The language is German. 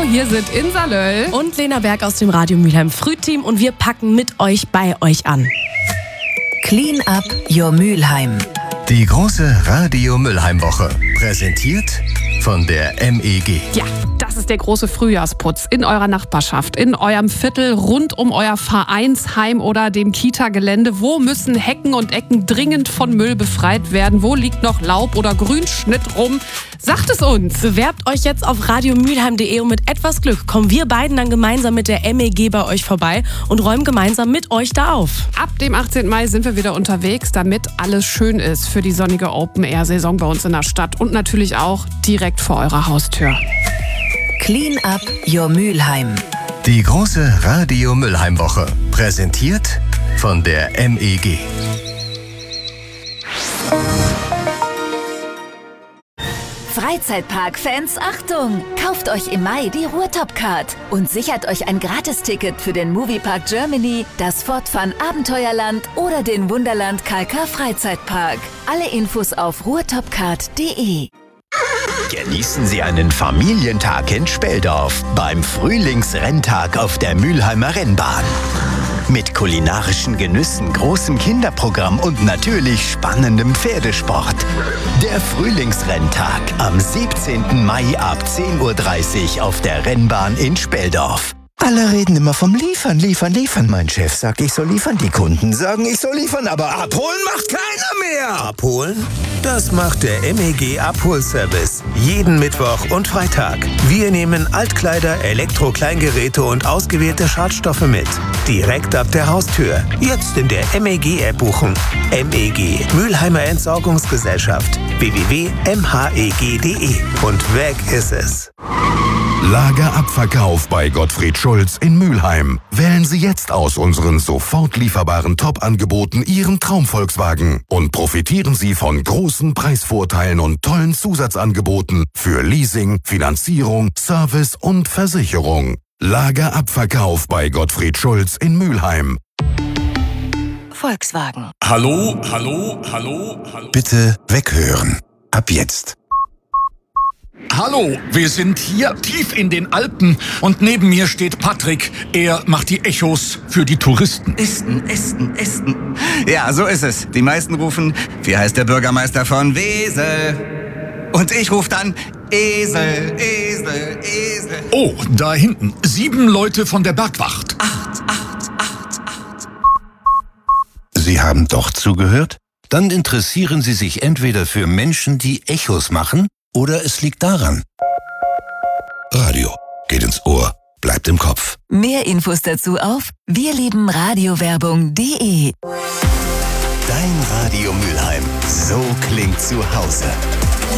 Hier sind Insa Löll und Lena Berg aus dem Radio Mülheim Frühteam und wir packen mit euch bei euch an. Clean up your Mülheim. Die große Radio Mülheim Woche, präsentiert von der MEG. Ja, das ist der große Frühjahrsputz in eurer Nachbarschaft, in eurem Viertel, rund um euer Vereinsheim oder dem Kita-Gelände. Wo müssen Hecken und Ecken dringend von Müll befreit werden? Wo liegt noch Laub oder Grünschnitt rum? Sagt es uns! Bewerbt euch jetzt auf radiomülheim.de und mit etwas Glück kommen wir beiden dann gemeinsam mit der MEG bei euch vorbei und räumen gemeinsam mit euch da auf. Ab dem 18. Mai sind wir wieder unterwegs, damit alles schön ist für die sonnige Open-Air-Saison bei uns in der Stadt und natürlich auch direkt vor eurer Haustür. Clean up your Mülheim. Die große Radio Mülheim Woche, präsentiert von der MEG. Freizeitpark-Fans, Achtung! Kauft euch im Mai die Ruhrtop-Card und sichert euch ein Gratisticket für den Moviepark Germany, das Fort Fun Abenteuerland oder den Wunderland KK Freizeitpark. Alle Infos auf ruhrtopcard.de. Genießen Sie einen Familientag in Speldorf beim Frühlingsrenntag auf der Mülheimer Rennbahn. Mit kulinarischen Genüssen, großem Kinderprogramm und natürlich spannendem Pferdesport. Der Frühlingsrenntag am 17. Mai ab 10:30 Uhr auf der Rennbahn in Speldorf. Alle reden immer vom Liefern, Liefern, Liefern. Mein Chef sagt, ich soll liefern. Die Kunden sagen, ich soll liefern. Aber abholen macht keiner mehr. Abholen? Das macht der MEG Abholservice. Jeden Mittwoch und Freitag. Wir nehmen Altkleider, Elektro-Kleingeräte und ausgewählte Schadstoffe mit. Direkt ab der Haustür. Jetzt in der MEG-App buchen. MEG, Mülheimer Entsorgungsgesellschaft. www.mheg.de. Und weg ist es. Lagerabverkauf bei Gottfried Schulz in Mülheim. Wählen Sie jetzt aus unseren sofort lieferbaren Top-Angeboten Ihren Traum-Volkswagen und profitieren Sie von großen Preisvorteilen und tollen Zusatzangeboten für Leasing, Finanzierung, Service und Versicherung. Lagerabverkauf bei Gottfried Schulz in Mülheim. Volkswagen. Hallo, hallo, hallo, hallo. Bitte weghören. Ab jetzt. Hallo, wir sind hier tief in den Alpen und neben mir steht Patrick. Er macht die Echos für die Touristen. Esten. Ja, so ist es. Die meisten rufen, wie heißt der Bürgermeister von Wesel? Und ich rufe dann Esel. Oh, da hinten. 7 Leute von der Bergwacht. 8. Sie haben doch zugehört? Dann interessieren Sie sich entweder für Menschen, die Echos machen, oder es liegt daran. Radio geht ins Ohr, bleibt im Kopf. Mehr Infos dazu auf wirliebenradiowerbung.de. Dein Radio Mülheim. So klingt zu Hause.